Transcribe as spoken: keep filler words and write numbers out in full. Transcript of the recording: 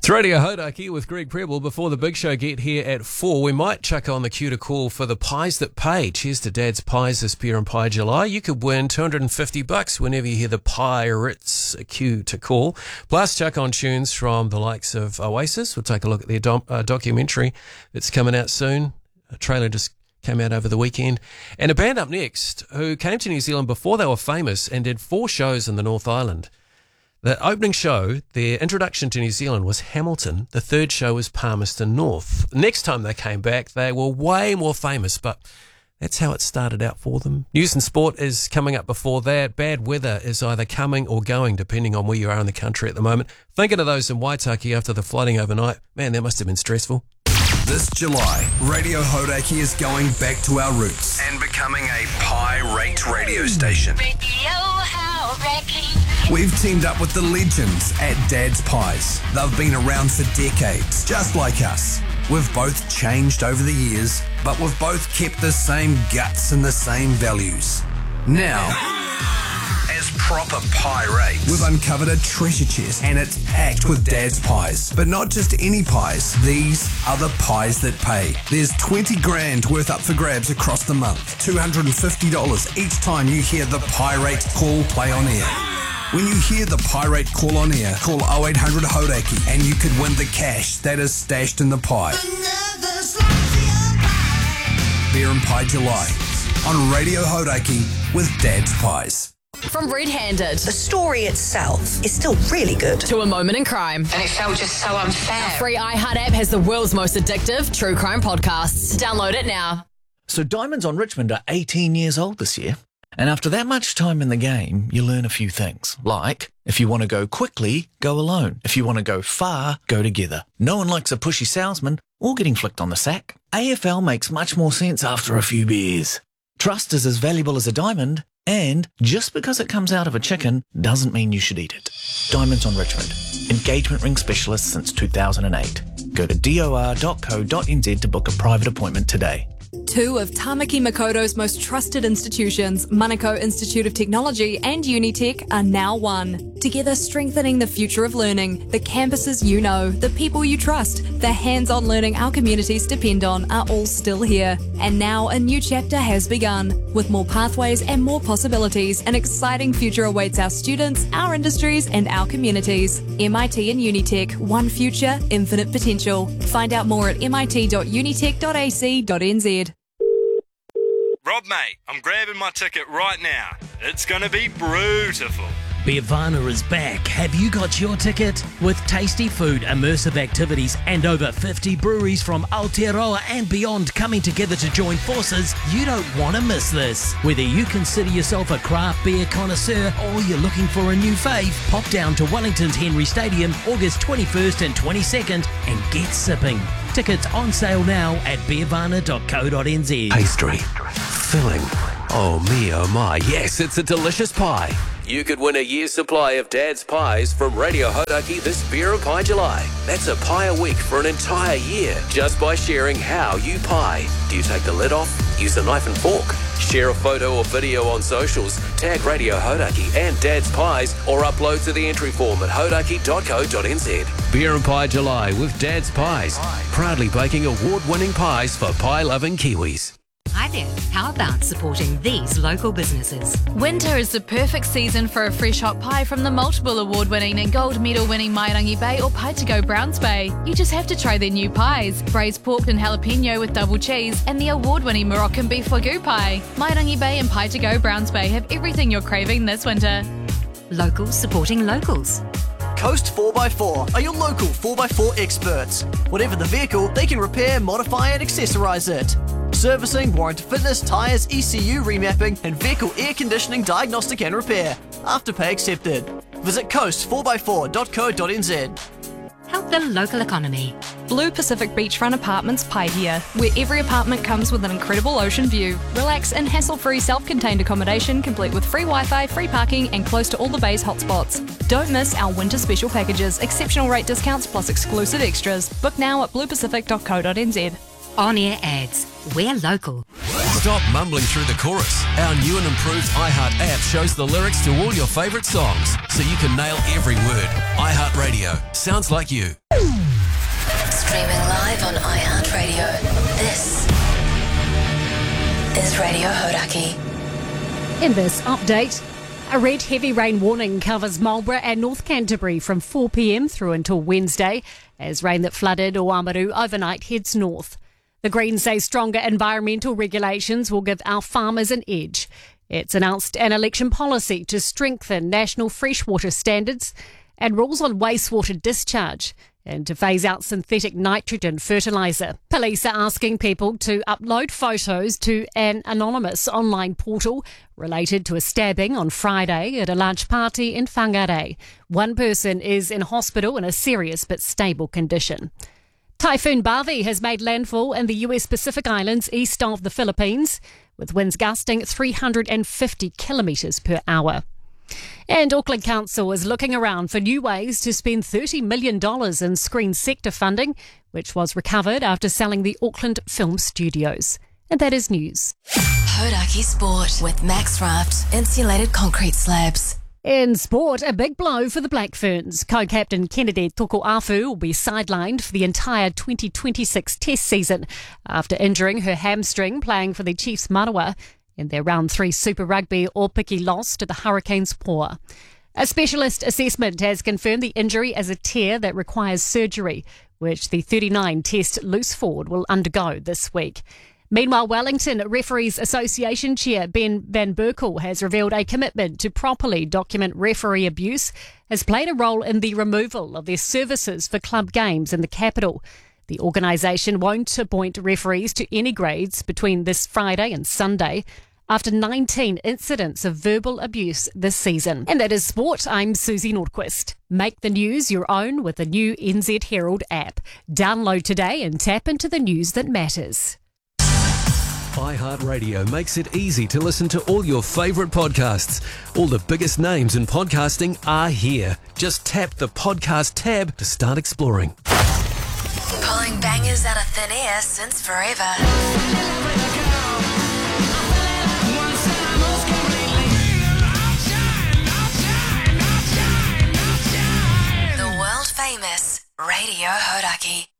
It's Radio Hodaki with Greg Preble. Before the big show get here at four, we might chuck on the cue to call for the pies that pay. Cheers to Dad's Pies this Beer and Pie July. You could win two hundred fifty bucks whenever you hear the Pirates cue to call. Plus chuck on tunes from the likes of Oasis. We'll take a look at their dom- uh, documentary that's coming out soon. A trailer just came out over the weekend. And a band up next who came to New Zealand before they were famous and did four shows in the North Island. The opening show, their introduction to New Zealand, was Hamilton. The third show was Palmerston North. Next time they came back, they were way more famous, but that's how it started out for them. News and sport is coming up before that. Bad weather is either coming or going, depending on where you are in the country at the moment. Thinking of those in Waitaki after the flooding overnight. Man, that must have been stressful. This July, Radio Hodaki is going back to our roots and becoming a pie-rate radio station. Radio Hodaki. We've teamed up with the legends at Dad's Pies. They've been around for decades, just like us. We've both changed over the years, but we've both kept the same guts and the same values. Now, as proper pie-rate, we've uncovered a treasure chest and it's packed with Dad's Pies. But not just any pies, these are the pies that pay. There's twenty grand worth up for grabs across the month. two hundred fifty dollars each time you hear the pie-rate call play on air. When you hear the Pie-Rate call on air, call oh eight hundred Hodaki and you could win the cash that is stashed in the pie. Beer and Pie July on Radio Hodaki with Dad's Pies. From Red Handed The story itself is still really good. to A Moment in Crime, And it felt just so unfair. our free iHeart app has the world's most addictive true crime podcasts. Download it now. So Diamonds on Richmond are eighteen years old this year. And after that much time in the game, you learn a few things. Like, if you want to go quickly, go alone. If you want to go far, go together. No one likes a pushy salesman or getting flicked on the sack. A F L makes much more sense after a few beers. Trust is as valuable as a diamond, and just because it comes out of a chicken doesn't mean you should eat it. Diamonds on Richmond. Engagement ring specialist since two thousand eight. Go to d o r dot co dot n z to book a private appointment today. Two of Tamaki Makoto's most trusted institutions, Manukau Institute of Technology and Unitec, are now one. Together strengthening the future of learning, the campuses you know, the people you trust, the hands-on learning our communities depend on are all still here. And now a new chapter has begun. With more pathways and more possibilities, an exciting future awaits our students, our industries and our communities. M I T and Unitec, one future, infinite potential. Find out more at m i t dot unitec dot a c dot n z. Rob, mate, I'm grabbing my ticket right now. It's going to be beautiful. Beervana is back. Have you got your ticket? With tasty food, immersive activities, and over fifty breweries from Aotearoa and beyond coming together to join forces, you don't want to miss this. Whether you consider yourself a craft beer connoisseur or you're looking for a new fave, pop down to Wellington's Henry Stadium August twenty-first and twenty-second and get sipping. Tickets on sale now at beervana dot co dot n z. Pastry. Filling. Oh me, oh my. Yes, it's a delicious pie. You could win a year's supply of Dad's Pies from Radio Hodaki this Beer and Pie July. That's a pie a week for an entire year just by sharing how you pie. Do you take the lid off? Use a knife and fork? Share a photo or video on socials, tag Radio Hodaki and Dad's Pies, or upload to the entry form at hodaki dot co dot n z. Beer and Pie July with Dad's Pies. Proudly baking award-winning pies for pie-loving Kiwis. Hi there. How about supporting these local businesses? Winter is the perfect season for a fresh hot pie from the multiple award-winning and gold medal-winning Mairangi Bay or Pie to Go Browns Bay. You just have to try their new pies, braised pork and jalapeno with double cheese, and the award-winning Moroccan beef wagyu pie. Mairangi Bay and Pie to Go Browns Bay have everything you're craving this winter. Locals supporting locals. Coast four by four are your local four by four experts. Whatever the vehicle, they can repair, modify and accessorise it. Servicing, warranty fitness, tyres, E C U remapping and vehicle air conditioning diagnostic and repair. Afterpay accepted. Visit coast four by four dot co dot n z. Help the local economy. Blue Pacific Beachfront Apartments Paihia, where every apartment comes with an incredible ocean view. Relax in hassle-free self-contained accommodation complete with free Wi-Fi, free parking and close to all the bay's hotspots. Don't miss our winter special packages, exceptional rate discounts plus exclusive extras. Book now at blue pacific dot co dot n z. On-air ads. We're local. Stop mumbling through the chorus. Our new and improved iHeart app shows the lyrics to all your favourite songs, so you can nail every word. iHeart Radio. Sounds like you. Streaming live on iHeartRadio. This is Radio Hodaki. In this update, a red heavy rain warning covers Marlborough and North Canterbury from four p.m. through until Wednesday, as rain that flooded Oamaru overnight heads north. The Greens say stronger environmental regulations will give our farmers an edge. It's announced an election policy to strengthen national freshwater standards and rules on wastewater discharge, and to phase out synthetic nitrogen fertiliser. Police are asking people to upload photos to an anonymous online portal related to a stabbing on Friday at a large party in Whangarei. One person is in hospital in a serious but stable condition. Typhoon Bavi has made landfall in the U S Pacific Islands east of the Philippines, with winds gusting three hundred fifty kilometres per hour. And Auckland Council is looking around for new ways to spend thirty million dollars in screen sector funding, which was recovered after selling the Auckland Film Studios. And that is news. Hodaki Sport with Max Raft insulated concrete slabs. In sport, a big blow for the Black Ferns. Co-captain Kennedy Tokoafu will be sidelined for the entire twenty twenty-six Test season after injuring her hamstring playing for the Chiefs Marawa in their round three Super Rugby All-Piki loss to the Hurricanes Paw. A specialist assessment has confirmed the injury as a tear that requires surgery, which the thirty-nine Test loose forward will undergo this week. Meanwhile, Wellington Referees Association Chair Ben Van Berkel has revealed a commitment to properly document referee abuse has played a role in the removal of their services for club games in the capital. The organisation won't appoint referees to any grades between this Friday and Sunday after nineteen incidents of verbal abuse this season. And that is sport. I'm Susie Nordquist. Make the news your own with the new N Z Herald app. Download today and tap into the news that matters. iHeartRadio makes it easy to listen to all your favourite podcasts. All the biggest names in podcasting are here. Just tap the podcast tab to start exploring. Pulling bangers out of thin air since forever. The world famous Radio Hodaki.